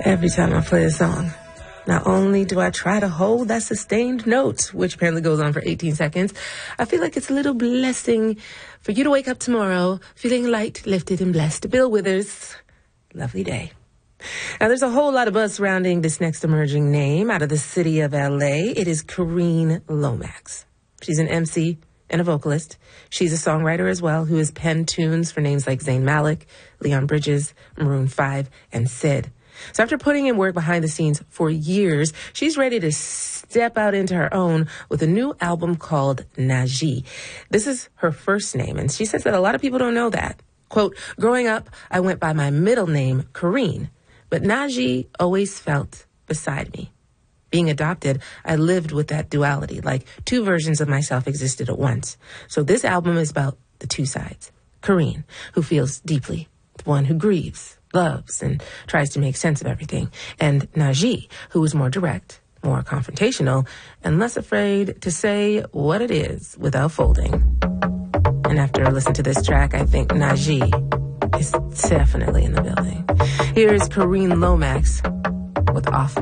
Every time I play a song, not only do I try to hold that sustained note, which apparently goes on for 18 seconds, I feel like it's a little blessing for you to wake up tomorrow feeling light, lifted, and blessed. Bill Withers, lovely day. Now, there's a whole lot of buzz surrounding this next emerging name out of the city of L.A. It is Karine Lomax. She's an MC and a vocalist. She's a songwriter as well who has penned tunes for names like Zayn Malik, Leon Bridges, Maroon 5, and Syd. So after putting in work behind the scenes for years, she's ready to step out into her own with a new album called Naji. This is her first name, and she says that a lot of people don't know that. Quote, growing up, I went by my middle name, Karine, but Naji always felt beside me. Being adopted, I lived with that duality, like two versions of myself existed at once. So this album is about the two sides. Karine, who feels deeply, the one who grieves, loves, and tries to make sense of everything. And Naji, who is more direct, more confrontational, and less afraid to say what it is without folding. And after I listen to this track, I think Naji is definitely in the building. Here's Karine Lomax with Off